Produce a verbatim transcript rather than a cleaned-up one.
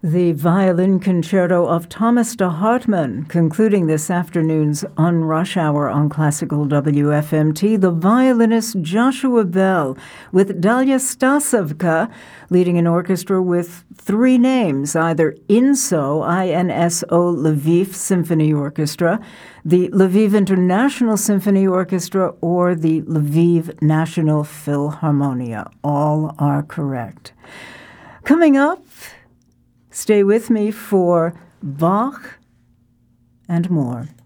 The violin concerto of Thomas de Hartmann, concluding this afternoon's On Rush Hour on Classical W F M T, the violinist Joshua Bell with Dalia Stasovka leading an orchestra with three names, either INSO, I N S O Lviv Symphony Orchestra, the Lviv International Symphony Orchestra, or the Lviv National Philharmonia. All are correct. Coming up, stay with me for Bach and more.